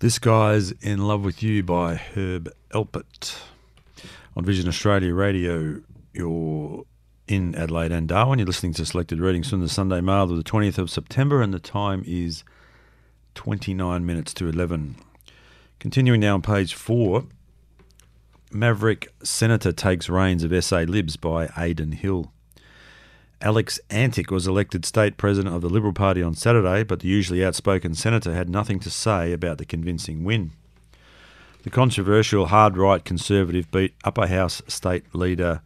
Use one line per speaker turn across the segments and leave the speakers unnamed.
This Guy's in Love with You by Herb Alpert on Vision Australia Radio. You're in Adelaide and Darwin. You're listening to selected readings from the Sunday Mail of the 20th of September, and the time is 29 minutes to 11. Continuing now on page 4, Maverick Senator takes reins of SA Libs by Aidan Hill. Alex Antic was elected state president of the Liberal Party on Saturday, but the usually outspoken senator had nothing to say about the convincing win. The controversial hard-right Conservative beat Upper House leader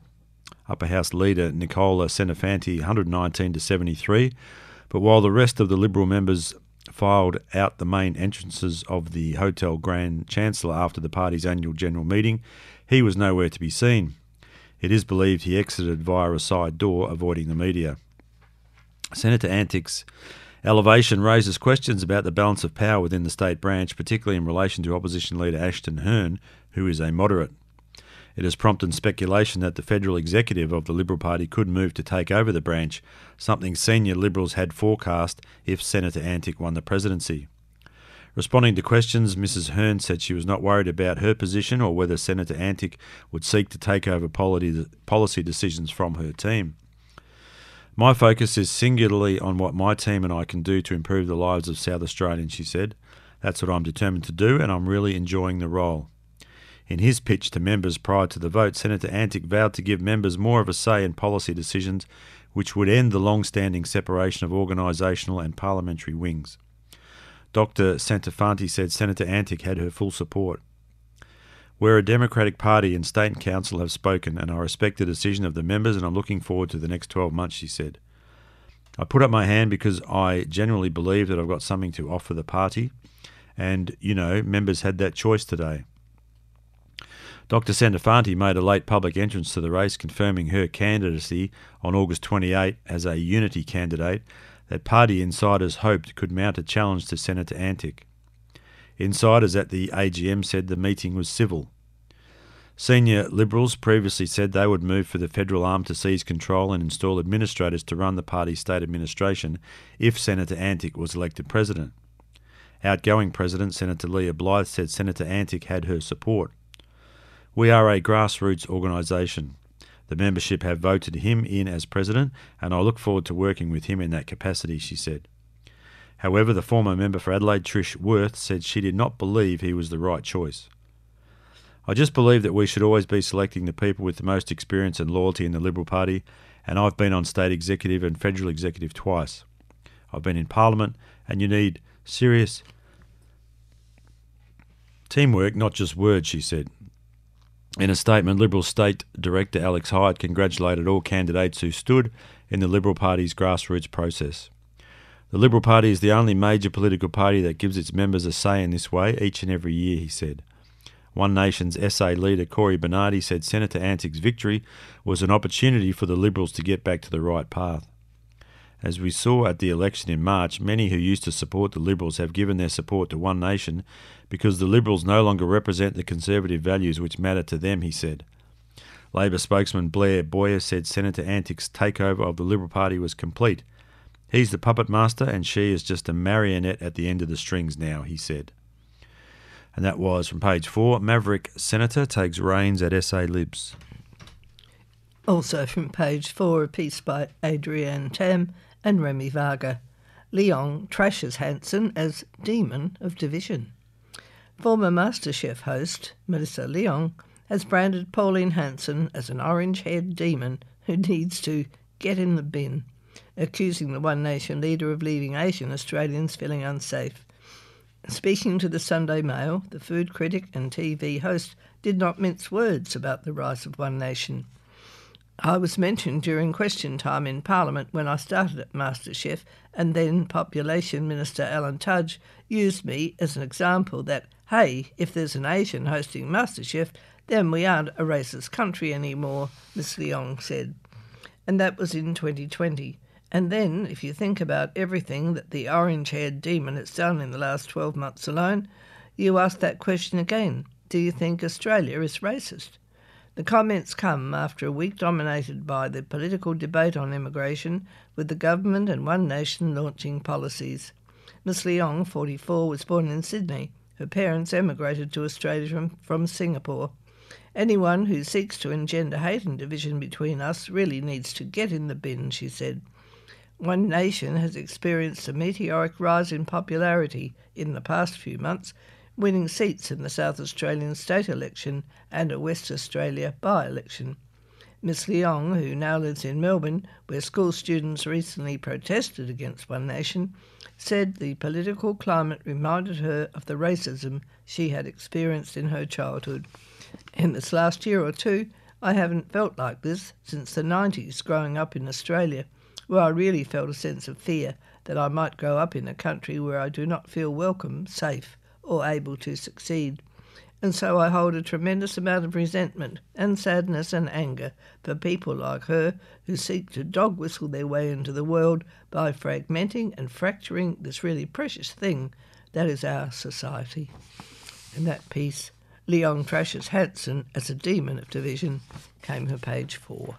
Nicola Senefanti 119 to 73, but while the rest of the Liberal members filed out the main entrances of the Hotel Grand Chancellor after the party's annual general meeting, he was nowhere to be seen. It is believed he exited via a side door, avoiding the media. Senator Antic's elevation raises questions about the balance of power within the state branch, particularly in relation to opposition leader Ashton Hearn, who is a moderate. It has prompted speculation that the federal executive of the Liberal Party could move to take over the branch, something senior Liberals had forecast if Senator Antic won the presidency. Responding to questions, Mrs Hearn said she was not worried about her position or whether Senator Antic would seek to take over policy decisions from her team. My focus is singularly on what my team and I can do to improve the lives of South Australians, she said. That's what I'm determined to do, and I'm really enjoying the role. In his pitch to members prior to the vote, Senator Antic vowed to give members more of a say in policy decisions, which would end the long-standing separation of organisational and parliamentary wings. Dr. Senefanti said Senator Antic had her full support. We're a Democratic Party and State and Council have spoken, and I respect the decision of the members, and I'm looking forward to the next 12 months, she said. I put up my hand because I genuinely believe that I've got something to offer the party, and, members had that choice today. Dr. Senefanti made a late public entrance to the race, confirming her candidacy on August 28 as a unity candidate that party insiders hoped could mount a challenge to Senator Antic. Insiders at the AGM said the meeting was civil. Senior Liberals previously said they would move for the federal arm to seize control and install administrators to run the party's state administration if Senator Antic was elected president. Outgoing President Senator Leah Blythe said Senator Antic had her support. We are a grassroots organisation. The membership have voted him in as president, and I look forward to working with him in that capacity, she said. However, the former member for Adelaide, Trish Worth, said she did not believe he was the right choice. I just believe that we should always be selecting the people with the most experience and loyalty in the Liberal Party, and I've been on state executive and federal executive twice. I've been in Parliament, and you need serious teamwork, not just words, she said. In a statement, Liberal State Director Alex Hyde congratulated all candidates who stood in the Liberal Party's grassroots process. The Liberal Party is the only major political party that gives its members a say in this way each and every year, he said. One Nation's SA leader Cory Bernardi said Senator Antic's victory was an opportunity for the Liberals to get back to the right path. As we saw at the election in March, many who used to support the Liberals have given their support to One Nation because the Liberals no longer represent the conservative values which matter to them, he said. Labor spokesman Blair Boyer said Senator Antic's takeover of the Liberal Party was complete. He's the puppet master and she is just a marionette at the end of the strings now, he said. And that was from page 4, Maverick Senator takes reins at SA Libs.
Also from page 4, a piece by Adrienne Tam and Remy Varga. Leong trashes Hansen as demon of division. Former MasterChef host Melissa Leong has branded Pauline Hanson as an orange-haired demon who needs to get in the bin, accusing the One Nation leader of leaving Asian Australians feeling unsafe. Speaking to the Sunday Mail, the food critic and TV host did not mince words about the rise of One Nation. I was mentioned during question time in Parliament when I started at MasterChef, and then Population Minister Alan Tudge used me as an example that, hey, if there's an Asian hosting MasterChef, then we aren't a racist country anymore, Ms Leong said. And that was in 2020. And then, if you think about everything that the orange-haired demon has done in the last 12 months alone, you ask that question again. Do you think Australia is racist? The comments come after a week dominated by the political debate on immigration, with the government and One Nation launching policies. Ms Leong, 44, was born in Sydney Her parents emigrated to Australia from Singapore. Anyone who seeks to engender hate and division between us really needs to get in the bin, she said. One Nation has experienced a meteoric rise in popularity in the past few months, winning seats in the South Australian state election and a West Australia by-election. Miss Leong, who now lives in Melbourne, where school students recently protested against One Nation, said the political climate reminded her of the racism she had experienced in her childhood. In this last year or two, I haven't felt like this since the 90s growing up in Australia, where I really felt a sense of fear that I might grow up in a country where I do not feel welcome, safe, or able to succeed. And so I hold a tremendous amount of resentment and sadness and anger for people like her who seek to dog-whistle their way into the world by fragmenting and fracturing this really precious thing that is our society. In that piece, Leong trashes Hanson as a demon of division, came her page 4.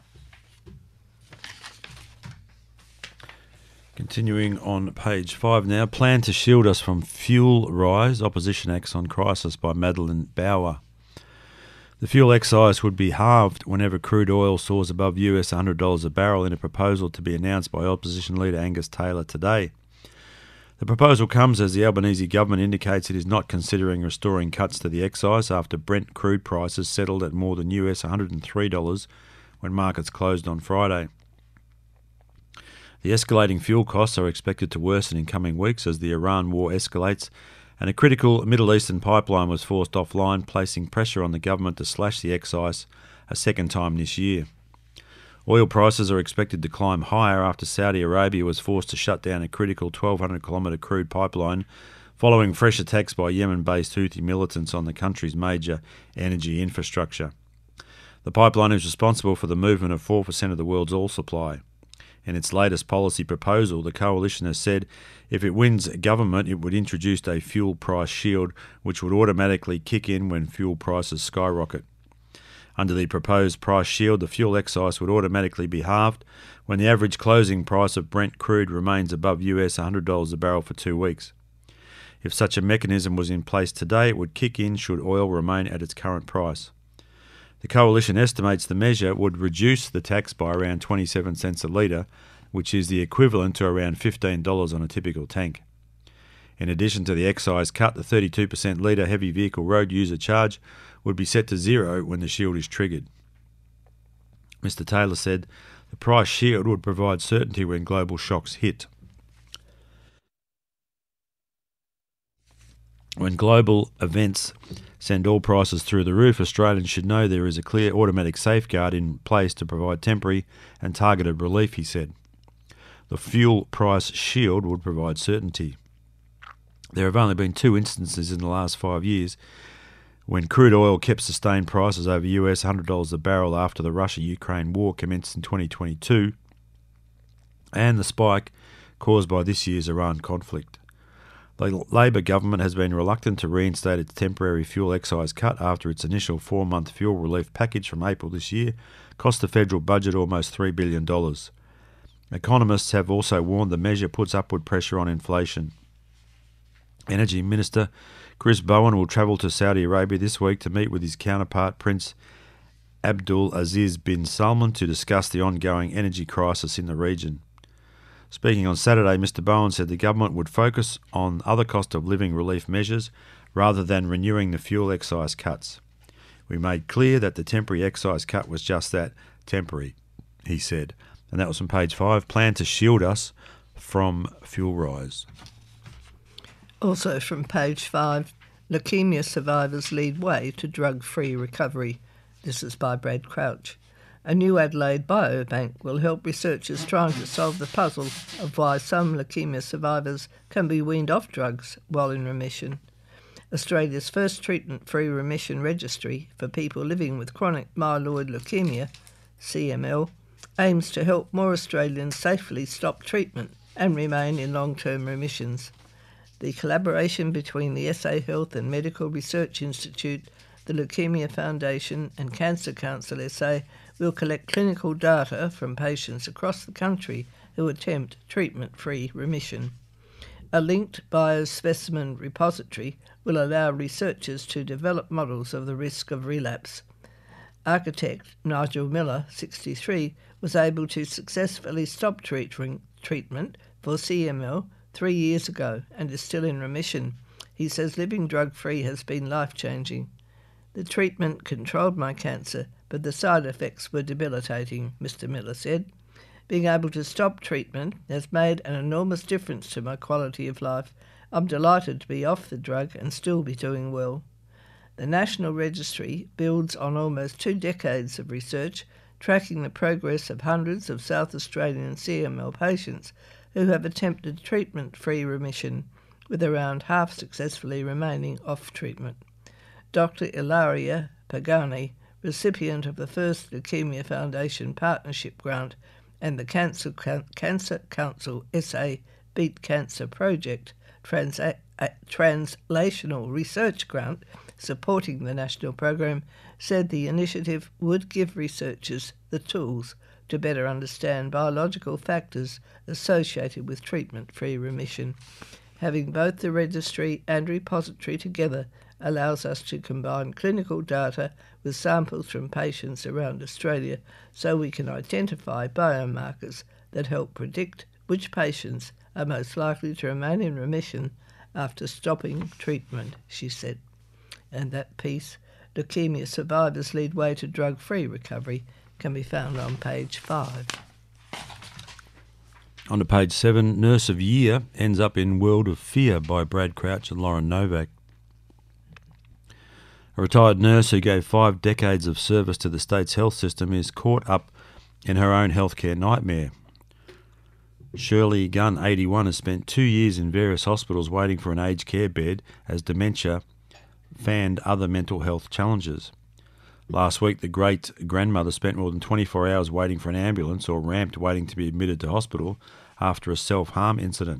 Continuing on page 5 now, Plan to Shield Us from Fuel Rise, Opposition Acts on Crisis by Madeleine Bauer. The fuel excise would be halved whenever crude oil soars above US $100 a barrel in a proposal to be announced by Opposition Leader Angus Taylor today. The proposal comes as the Albanese government indicates it is not considering restoring cuts to the excise after Brent crude prices settled at more than US $103 when markets closed on Friday. The escalating fuel costs are expected to worsen in coming weeks as the Iran war escalates, and a critical Middle Eastern pipeline was forced offline, placing pressure on the government to slash the excise a second time this year. Oil prices are expected to climb higher after Saudi Arabia was forced to shut down a critical 1,200-kilometre crude pipeline following fresh attacks by Yemen-based Houthi militants on the country's major energy infrastructure. The pipeline is responsible for the movement of 4% of the world's oil supply. In its latest policy proposal, the coalition has said if it wins government, it would introduce a fuel price shield which would automatically kick in when fuel prices skyrocket. Under the proposed price shield, the fuel excise would automatically be halved when the average closing price of Brent crude remains above US $100 a barrel for 2 weeks. If such a mechanism was in place today, it would kick in should oil remain at its current price. The coalition estimates the measure would reduce the tax by around 27 cents a litre, which is the equivalent to around $15 on a typical tank. In addition to the excise cut, the 32% litre heavy vehicle road user charge would be set to zero when the shield is triggered. Mr Taylor said the price shield would provide certainty when global shocks hit. When global events send oil prices through the roof, Australians should know there is a clear automatic safeguard in place to provide temporary and targeted relief, he said. The fuel price shield would provide certainty. There have only been 2 instances in the last 5 years when crude oil kept sustained prices over US $100 a barrel after the Russia-Ukraine war commenced in 2022 and the spike caused by this year's Iran conflict. The Labor government has been reluctant to reinstate its temporary fuel excise cut after its initial 4-month fuel relief package from April this year cost the federal budget almost $3 billion. Economists have also warned the measure puts upward pressure on inflation. Energy Minister Chris Bowen will travel to Saudi Arabia this week to meet with his counterpart Prince Abdul Aziz bin Salman to discuss the ongoing energy crisis in the region. Speaking on Saturday, Mr Bowen said the government would focus on other cost of living relief measures rather than renewing the fuel excise cuts. We made clear that the temporary excise cut was just that, temporary, he said. And that was from page 5, Plan to Shield Us from Fuel Rise.
Also from page 5, Leukemia survivors lead way to drug-free recovery. This is by Brad Crouch. A new Adelaide biobank will help researchers trying to solve the puzzle of why some leukemia survivors can be weaned off drugs while in remission. Australia's first treatment-free remission registry for people living with chronic myeloid leukemia, CML, aims to help more Australians safely stop treatment and remain in long-term remissions. The collaboration between the SA Health and Medical Research Institute, the Leukemia Foundation and Cancer Council SA will collect clinical data from patients across the country who attempt treatment-free remission. A linked biospecimen repository will allow researchers to develop models of the risk of relapse. Architect Nigel Miller, 63, was able to successfully stop treatment for CML 3 years ago and is still in remission. He says living drug-free has been life-changing. The treatment controlled my cancer, but the side effects were debilitating, Mr. Miller said. Being able to stop treatment has made an enormous difference to my quality of life. I'm delighted to be off the drug and still be doing well. The National Registry builds on almost 2 decades of research, tracking the progress of hundreds of South Australian CML patients who have attempted treatment-free remission, with around half successfully remaining off treatment. Dr. Ilaria Pagani, recipient of the first Leukaemia Foundation Partnership Grant and the Cancer Council SA Beat Cancer Project Translational Research Grant supporting the national program, said the initiative would give researchers the tools to better understand biological factors associated with treatment-free remission. Having both the registry and repository together allows us to combine clinical data with samples from patients around Australia so we can identify biomarkers that help predict which patients are most likely to remain in remission after stopping treatment, she said. And that piece, Leukaemia Survivors Lead Way to Drug-Free Recovery, can be found on page 5.
On to page 7, Nurse of Year ends up in World of Fear by Brad Crouch and Lauren Novak. A retired nurse who gave 5 decades of service to the state's health system is caught up in her own healthcare nightmare. Shirley Gunn, 81, has spent 2 years in various hospitals waiting for an aged care bed as dementia fanned other mental health challenges. Last week, the great-grandmother spent more than 24 hours waiting for an ambulance or ramped waiting to be admitted to hospital after a self-harm incident.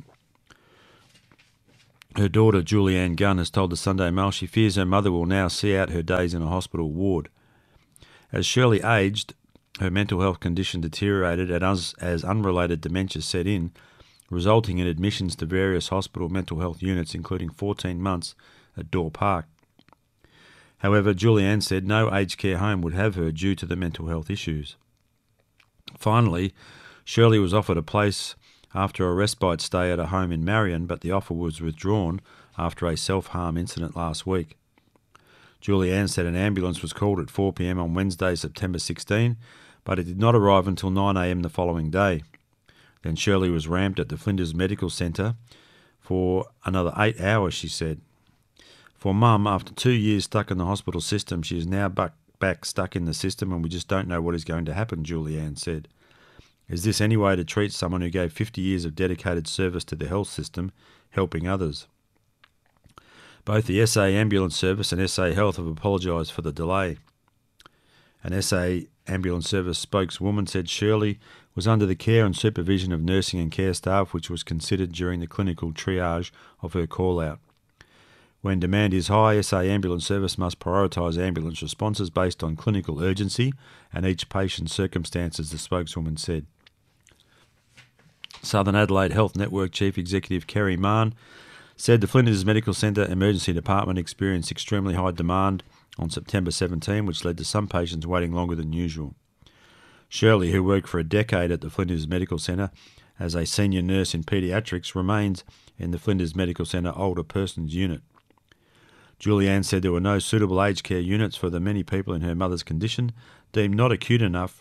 Her daughter, Julianne Gunn, has told the Sunday Mail she fears her mother will now see out her days in a hospital ward. As Shirley aged, her mental health condition deteriorated as unrelated dementia set in, resulting in admissions to various hospital mental health units, including 14 months at Dorr Park. However, Julianne said no aged care home would have her due to the mental health issues. Finally, Shirley was offered a place after a respite stay at a home in Marion, but the offer was withdrawn after a self-harm incident last week. Julianne said an ambulance was called at 4 p.m. on Wednesday, September 16, but it did not arrive until 9 a.m. the following day. Then Shirley was ramped at the Flinders Medical Centre for another 8 hours, she said. For Mum, after 2 years stuck in the hospital system, she is now back stuck in the system and we just don't know what is going to happen, Julianne said. Is this any way to treat someone who gave 50 years of dedicated service to the health system, helping others? Both the SA Ambulance Service and SA Health have apologised for the delay. An SA Ambulance Service spokeswoman said Shirley was under the care and supervision of nursing and care staff, which was considered during the clinical triage of her call-out. When demand is high, SA Ambulance Service must prioritise ambulance responses based on clinical urgency and each patient's circumstances, the spokeswoman said. Southern Adelaide Health Network Chief Executive Kerry Mahon said the Flinders Medical Centre Emergency Department experienced extremely high demand on September 17, which led to some patients waiting longer than usual. Shirley, who worked for a decade at the Flinders Medical Centre as a senior nurse in paediatrics, remains in the Flinders Medical Centre Older Persons Unit. Julianne said there were no suitable aged care units for the many people in her mother's condition, deemed not acute enough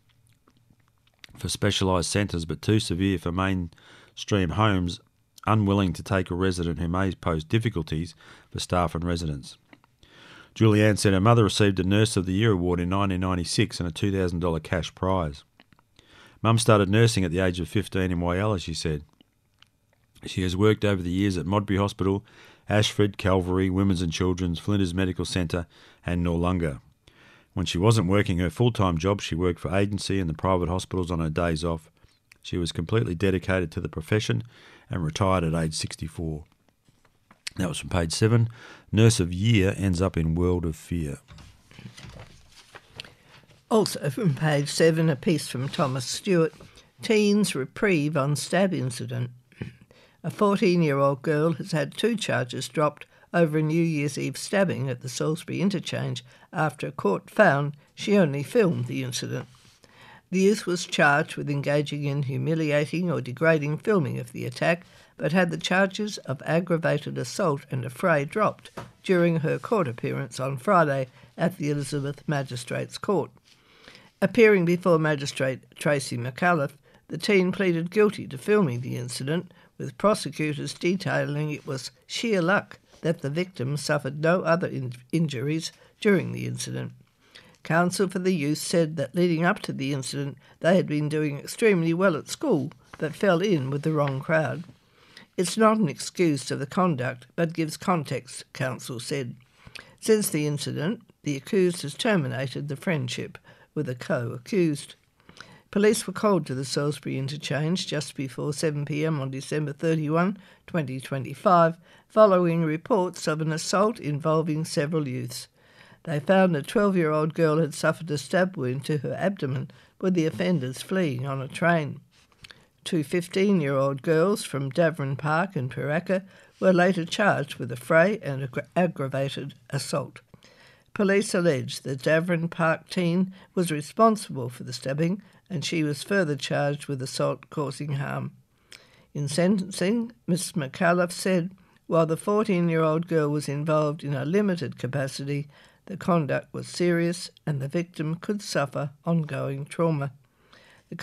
for specialised centres but too severe for mainstream homes, unwilling to take a resident who may pose difficulties for staff and residents. Julianne said her mother received a Nurse of the Year award in 1996 and a $2,000 cash prize. Mum started nursing at the age of 15 in Whyalla, she said. She has worked over the years at Modbury Hospital, Ashford, Calvary, Women's and Children's, Flinders Medical Centre and Noarlunga. When she wasn't working her full-time job, she worked for agency and the private hospitals on her days off. She was completely dedicated to the profession and retired at age 64. That was from page 7. Nurse of Year ends up in World of Fear.
Also from page 7, a piece from Thomas Stewart, Teens Reprieve on Stab Incident. A 14-year-old girl has had 2 charges dropped over a New Year's Eve stabbing at the Salisbury interchange after a court found she only filmed the incident. The youth was charged with engaging in humiliating or degrading filming of the attack, but had the charges of aggravated assault and affray dropped during her court appearance on Friday at the Elizabeth Magistrates Court. Appearing before Magistrate Tracy McAuliffe, the teen pleaded guilty to filming the incident, with prosecutors detailing it was sheer luck that the victim suffered no other injuries during the incident. Counsel for the youth said that leading up to the incident they had been doing extremely well at school but fell in with the wrong crowd. It's not an excuse to the conduct but gives context, counsel said. Since the incident, the accused has terminated the friendship with a co-accused. Police were called to the Salisbury interchange just before 7 p.m. on December 31, 2025, following reports of an assault involving several youths. They found a 12-year-old girl had suffered a stab wound to her abdomen, with the offenders fleeing on a train. 2 15-year-old girls from Davern Park and Piraka were later charged with affray and aggravated assault. Police allege the Davern Park teen was responsible for the stabbing, and she was further charged with assault causing harm. In sentencing, Ms McAuliffe said, while the 14-year-old girl was involved in a limited capacity, the conduct was serious and the victim could suffer ongoing trauma. The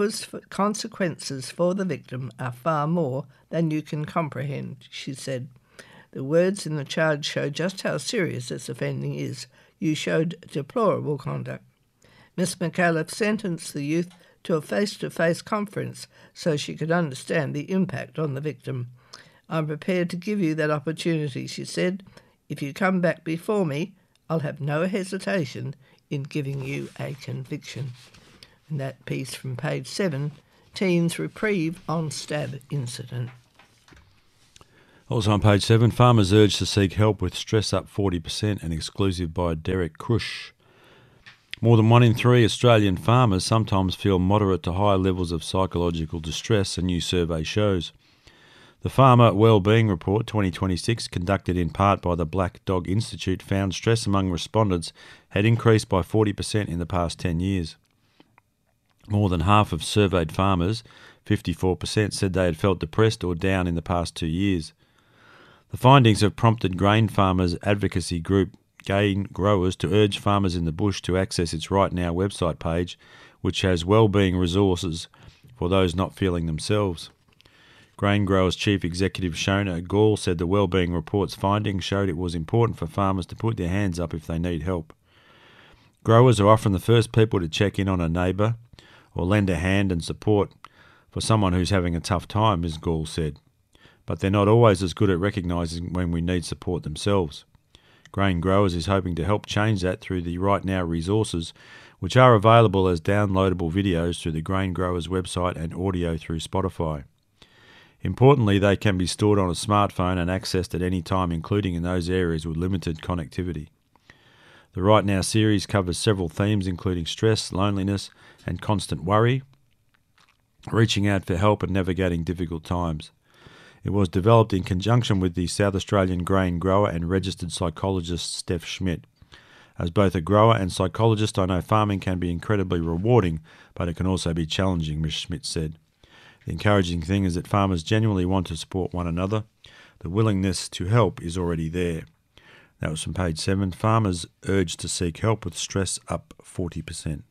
consequences for the victim are far more than you can comprehend, she said. The words in the charge show just how serious this offending is. You showed deplorable conduct. Miss McAuliffe sentenced the youth to a face-to-face conference so she could understand the impact on the victim. I'm prepared to give you that opportunity, she said. If you come back before me, I'll have no hesitation in giving you a conviction. And that piece from page 7, Teens Reprieve on Stab Incident.
Also on page 7, farmers urged to seek help with stress up 40%, and exclusive by Derek Crush. More than 1 in 3 Australian farmers sometimes feel moderate to high levels of psychological distress, a new survey shows. The Farmer Wellbeing Report 2026, conducted in part by the Black Dog Institute, found stress among respondents had increased by 40% in the past 10 years. More than half of surveyed farmers, 54%, said they had felt depressed or down in the past 2 years. The findings have prompted grain farmers' advocacy group Grain Growers to urge farmers in the bush to access its Right Now website page, which has wellbeing resources for those not feeling themselves. Grain Growers Chief Executive Shona Gall said the Wellbeing Report's findings showed it was important for farmers to put their hands up if they need help. Growers are often the first people to check in on a neighbour or lend a hand and support for someone who's having a tough time, Ms Gall said. But they're not always as good at recognising when we need support themselves. Grain Growers is hoping to help change that through the Right Now resources, which are available as downloadable videos through the Grain Growers website and audio through Spotify. Importantly, they can be stored on a smartphone and accessed at any time, including in those areas with limited connectivity. The Right Now series covers several themes, including stress, loneliness, and constant worry, reaching out for help and navigating difficult times. It was developed in conjunction with the South Australian grain grower and registered psychologist Steph Schmidt. As both a grower and psychologist, I know farming can be incredibly rewarding, but it can also be challenging, Ms Schmidt said. The encouraging thing is that farmers genuinely want to support one another. The willingness to help is already there. That was from page 7. Farmers urged to seek help with stress up 40%.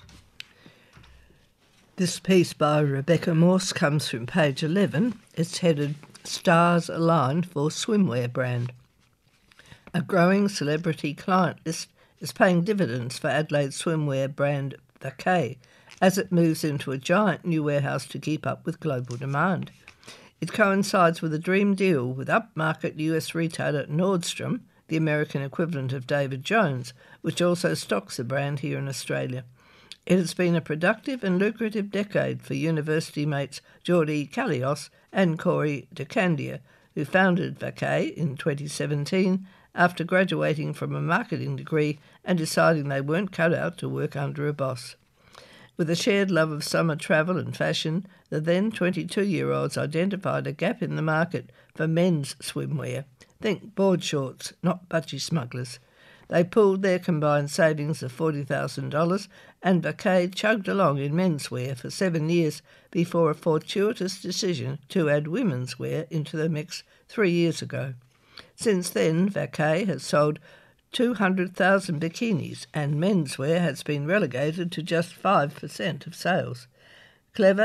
This piece by Rebecca Morse comes from page 11. It's headed Stars Aligned for Swimwear Brand. A growing celebrity client list is paying dividends for Adelaide swimwear brand Vaquet as it moves into a giant new warehouse to keep up with global demand. It coincides with a dream deal with upmarket US retailer Nordstrom, the American equivalent of David Jones, which also stocks the brand here in Australia. It has been a productive and lucrative decade for university mates Geordie Kalios and Corey DeCandia, who founded Vaquet in 2017 after graduating from a marketing degree and deciding they weren't cut out to work under a boss. With a shared love of summer travel and fashion, the then 22-year-olds identified a gap in the market for men's swimwear. Think board shorts, not budgie smugglers. They pooled their combined savings of $40,000 and Vaquet chugged along in menswear for 7 years before a fortuitous decision to add women's wear into the mix 3 years ago. Since then, Vaquet has sold 200,000 bikinis and menswear has been relegated to just 5% of sales. Clever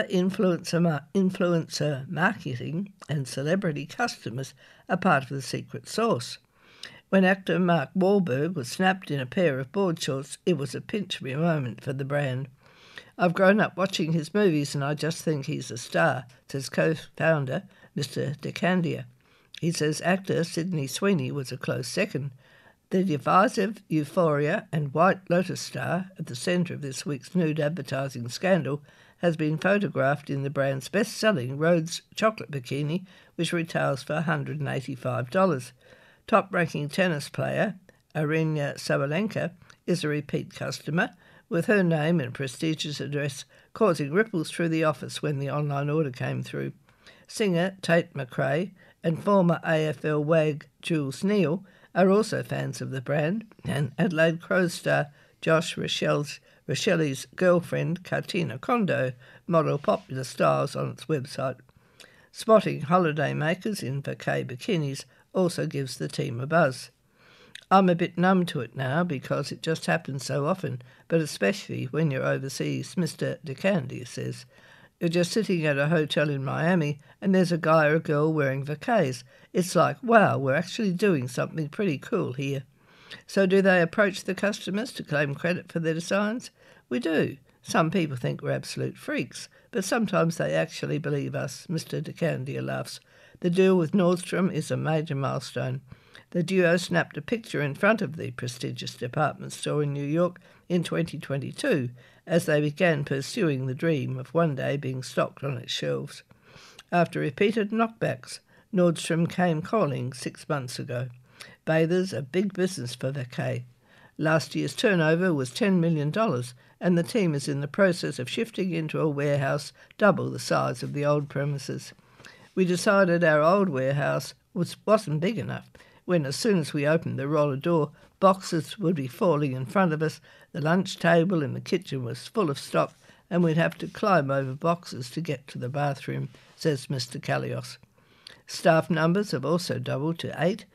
influencer marketing and celebrity customers are part of the secret sauce. When actor Mark Wahlberg was snapped in a pair of board shorts, it was a pinch-me moment for the brand. I've grown up watching his movies and I just think he's a star, says co-founder Mr. DeCandia. He says actor Sydney Sweeney was a close second. The divisive Euphoria and White Lotus star at the centre of this week's nude advertising scandal has been photographed in the brand's best-selling Rhodes chocolate bikini, which retails for $185. Top-ranking tennis player Aryna Sabalenka is a repeat customer, with her name and prestigious address causing ripples through the office when the online order came through. Singer Tate McRae and former AFL wag Jules Neal are also fans of the brand, and Adelaide Crows star Josh Rochelli's girlfriend Katina Kondo model popular styles on its website. Spotting holidaymakers in Vaquet bikinis also gives the team a buzz. I'm a bit numb to it now because it just happens so often, but especially when you're overseas, Mr. DeCandia says. You're just sitting at a hotel in Miami and there's a guy or a girl wearing Vaquets. It's like, wow, we're actually doing something pretty cool here. So do they approach the customers to claim credit for their designs? We do. Some people think we're absolute freaks, but sometimes they actually believe us, Mr. DeCandia laughs. The deal with Nordstrom is a major milestone. The duo snapped a picture in front of the prestigious department store in New York in 2022 as they began pursuing the dream of one day being stocked on its shelves. After repeated knockbacks, Nordstrom came calling 6 months ago. Bathers are big business for Vaquet. Last year's turnover was $10 million, and the team is in the process of shifting into a warehouse double the size of the old premises. We decided our old warehouse wasn't big enough, when as soon as we opened the roller door, boxes would be falling in front of us, the lunch table in the kitchen was full of stock, and we'd have to climb over boxes to get to the bathroom, says Mr. Kalios. Staff numbers have also doubled to 8,